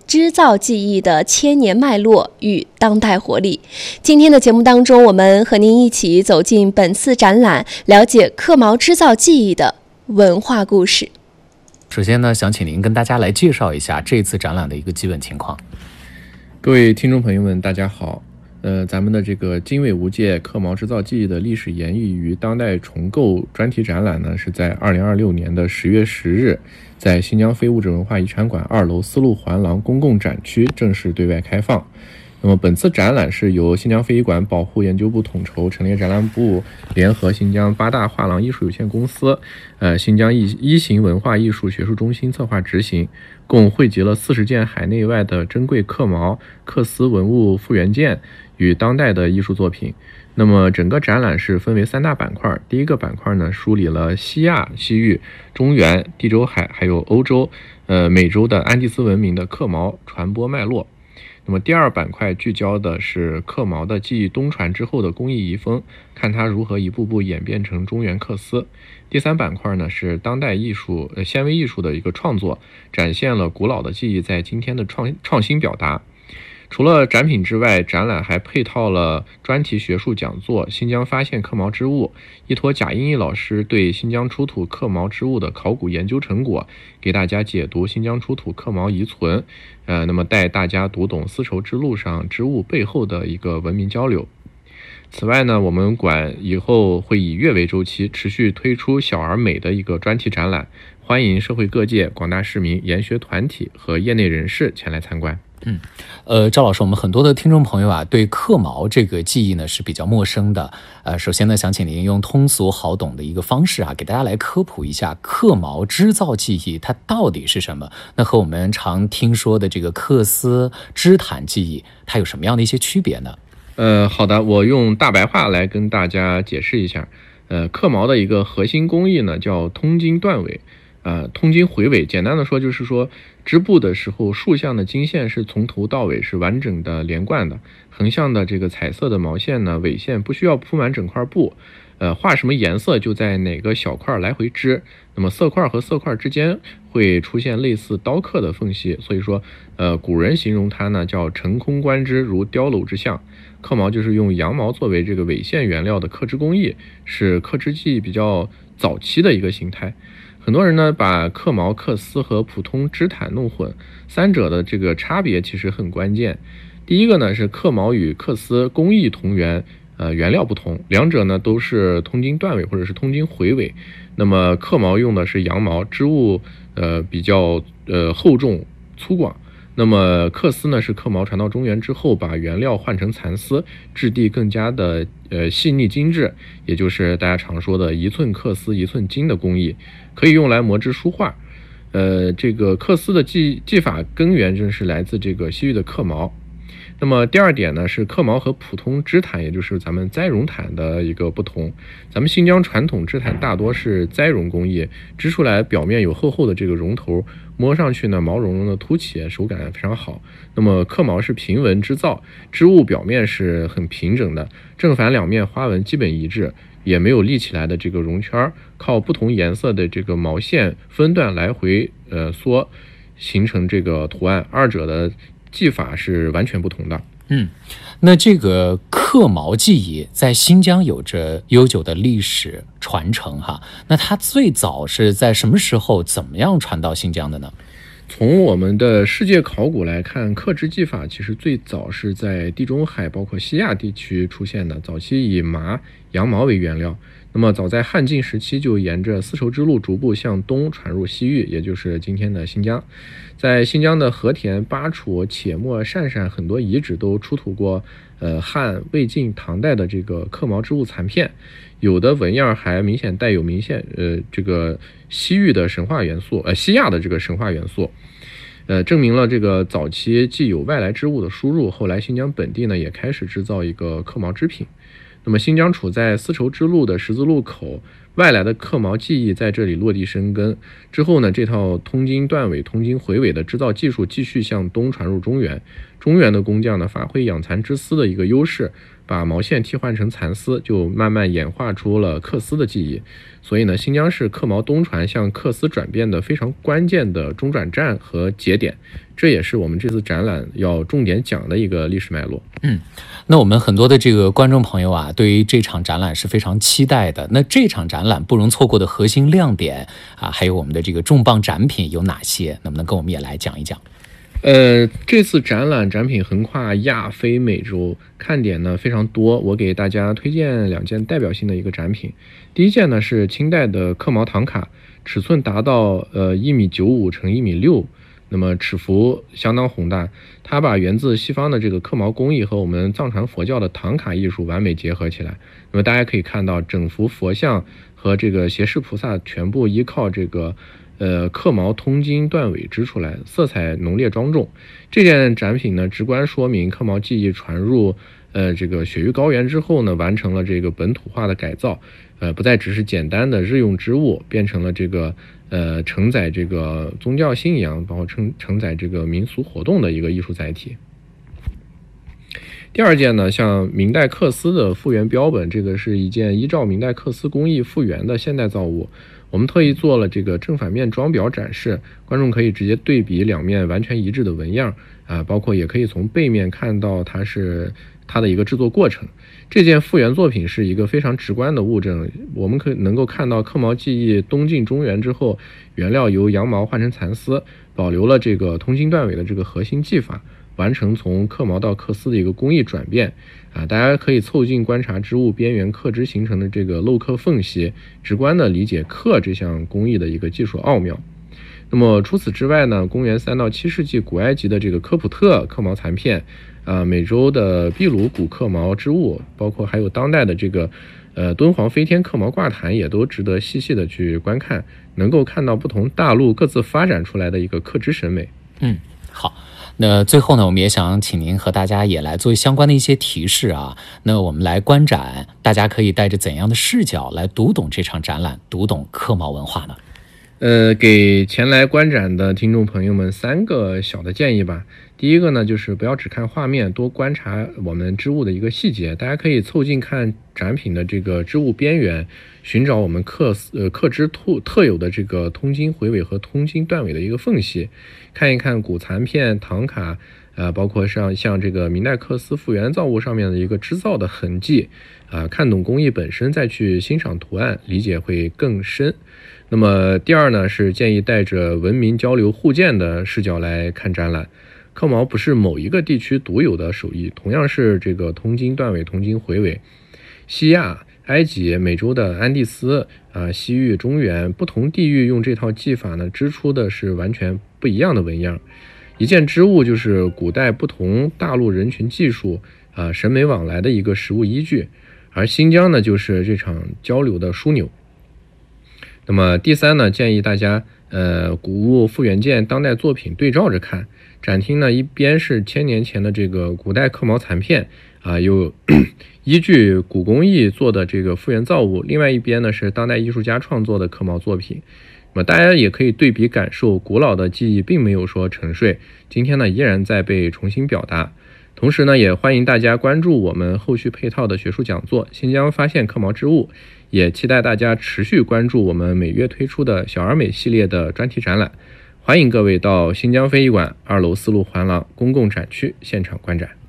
织造技艺的千年脉络与当代活力。今天的节目当中，我们和您一起走进本次展览，了解克毛织造技艺的文化故事。 首先呢，想请您跟大家来介绍一下这次展览的一个基本情况。 各位听众朋友们，大家好。咱们的这个经纬无界克毛织造技艺的历史演绎与当代重构专题展览呢，是在2026年的10月10日，在新疆非物质文化遗产馆2楼丝路环廊公共展区正式对外开放。那么本次展览是由新疆非遗馆保护研究部统筹，陈列展览部联合新疆八大画廊艺术有限公司、新疆一行文化艺术学术中心策划执行，共汇集了40件海内外的珍贵克毛、缂丝文物复原件与当代的艺术作品。那么整个展览是分为3大板块，第一个板块呢，梳理了西亚、西域、中原、地中海还有欧洲、美洲的安第斯文明的克毛传播脉络。那么第二板块聚焦的是克毛的技艺东传之后的工艺遗风，看它如何一步步演变成中原缂丝。第三板块呢是当代艺术、纤维艺术的一个创作，展现了古老的技艺在今天的创新表达。除了展品之外，展览还配套了专题学术讲座、新疆发现克毛织物，依托贾英义老师对新疆出土克毛织物的考古研究成果，给大家解读新疆出土克毛遗存，那么带大家读懂丝绸之路上织物背后的一个文明交流。此外呢，我们馆以后会以月为周期，持续推出小而美的一个专题展览，欢迎社会各界、广大市民、研学团体和业内人士前来参观。 赵老师，我们很多的听众朋友啊，对克毛这个技艺呢是比较陌生的。首先呢，想请您用通俗好懂的一个方式啊，给大家来科普一下克毛织造技艺它到底是什么？那和我们常听说的这个缂丝织毯技艺，它有什么样的一些区别呢？ 好的，我用大白话来跟大家解释一下。克毛的一个核心工艺呢，叫通经断纬。通经回纬，简单的说就是说，织布的时候，竖向的经线是从头到尾是完整的连贯的，横向的这个彩色的毛线呢，纬线不需要铺满整块布，画什么颜色就在哪个小块来回织，那么色块和色块之间会出现类似刀刻的缝隙，所以说，古人形容它呢叫乘空观之，如雕镂之象。克毛就是用羊毛作为这个纬线原料的刻织工艺，是刻织技艺比较早期的一个形态。很多人呢把克毛、缂丝和普通织毯弄混，三者的这个差别其实很关键。第一个呢是克毛与缂丝工艺同源，原料不同，两者呢都是通经断纬或者是通经回纬。那么克毛用的是羊毛，织物比较厚重粗犷。那么缂丝呢是克毛传到中原之后，把原料换成蚕丝，质地更加的细腻精致，也就是大家常说的一寸缂丝一寸金的工艺，可以用来磨制书画。这个缂丝的技法根源正是来自这个西域的克毛。那么第二点呢是克毛和普通织毯，也就是咱们栽绒毯的一个不同。咱们新疆传统织毯大多是栽绒工艺，织出来表面有厚厚的这个绒头，摸上去呢毛茸茸的凸起，手感非常好。那么克毛是平纹织造，织物表面是很平整的，正反两面花纹基本一致，也没有立起来的这个绒圈，靠不同颜色的这个毛线分段来回缩，形成这个图案，二者的技法是完全不同的。 那这个克毛技艺在新疆有着悠久的历史传承哈，那它最早是在什么时候怎么样传到新疆的呢？ 从我们的世界考古来看，刻织技法其实最早是在地中海包括西亚地区出现的，早期以麻、羊毛为原料。那么早在汉晋时期就沿着丝绸之路逐步向东传入西域，也就是今天的新疆。在新疆的和田、巴楚、且末、鄯善很多遗址都出土过汉、魏晋、唐代的这个克毛织物残片，有的纹样还明显带有这个西域的神话元素，西亚的这个神话元素。证明了这个早期既有外来织物的输入，后来新疆本地呢也开始制造一个克毛织品。那么新疆处在丝绸之路的十字路口，外来的克毛技艺在这里落地生根。之后呢，这套通经断纬、通经回纬的织造技术继续向东传入中原。中原的工匠呢，发挥养蚕织丝的一个优势， 把毛线替换成蚕丝，就慢慢演化出了缂丝的技艺。所以呢，新疆是克毛东传向缂丝转变的非常关键的中转站和节点，这也是我们这次展览要重点讲的一个历史脉络。 那我们很多的这个观众朋友啊，对于这场展览是非常期待的。那这场展览不容错过的核心亮点啊，还有我们的这个重磅展品有哪些？能不能跟我们也来讲一讲？ 这次展览展品横跨亚非美洲，看点呢非常多。我给大家推荐2件代表性的一个展品。第一件呢是清代的克毛唐卡，尺寸达到1.95米乘1.6米，那么尺幅相当宏大。它把源自西方的这个克毛工艺和我们藏传佛教的唐卡艺术完美结合起来。那么大家可以看到，整幅佛像和这个胁侍菩萨全部依靠这个克毛通经断尾织出来，色彩浓烈庄重。这件展品呢，直观说明克毛技艺传入这个雪域高原之后呢，完成了这个本土化的改造，不再只是简单的日用之物，变成了这个承载这个宗教信仰，包括承载这个民俗活动的一个艺术载体。第二件呢，像明代缂丝的复原标本，这个是一件依照明代缂丝工艺复原的现代造物。我们特意做了这个正反面装裱展示，观众可以直接对比两面完全一致的纹样啊，包括也可以从背面看到它的一个制作过程。这件复原作品是一个非常直观的物证，我们能够看到克毛技艺东进中原之后，原料由羊毛换成蚕丝，保留了这个通经断尾的这个核心技法，完成从克毛到缂丝的一个工艺转变啊，大家可以凑近观察织物边缘刻织形成的这个镂刻缝隙，直观的理解刻这项工艺的一个技术奥妙。那么除此之外呢，公元3到7世纪古埃及的这个科普特克毛残片美洲的秘鲁古克毛织物，包括还有当代的这个敦煌飞天克毛挂毯，也都值得细细的去观看，能够看到不同大陆各自发展出来的一个刻织审美。 好，那最后呢，我们也想请您和大家也来做相关的一些提示啊。那我们来观展，大家可以带着怎样的视角来读懂这场展览，读懂克毛文化呢？ 给前来观展的听众朋友们3个小的建议吧。第一个呢，就是不要只看画面，多观察我们织物的一个细节。大家可以凑近看展品的这个织物边缘，寻找我们刻织特有的这个通经回尾和通经断尾的一个缝隙，看一看古残片、唐卡，包括像这个明代缂丝复原造物上面的一个织造的痕迹，看懂工艺本身，再去欣赏图案，理解会更深。那么第二呢，是建议带着文明交流互鉴的视角来看展览。克毛不是某一个地区独有的手艺，同样是这个通经断尾、通经回尾。西亚、埃及、美洲的安第斯西域、中原不同地域用这套技法呢，织出的是完全不一样的纹样。一件织物就是古代不同大陆人群技术审美往来的一个实物依据，而新疆呢，就是这场交流的枢纽。那么第三呢，建议大家古物复原件当代作品对照着看。展厅呢，一边是1000年前的这个古代克毛残片有依据古工艺做的这个复原造物，另外一边呢是当代艺术家创作的克毛作品。那么大家也可以对比感受，古老的技艺并没有说沉睡，今天呢依然在被重新表达。同时呢，也欢迎大家关注我们后续配套的学术讲座《新疆发现克毛织物》，也期待大家持续关注我们每月推出的小而美系列的专题展览。欢迎各位到新疆非遗馆2楼4路环廊公共展区现场观展。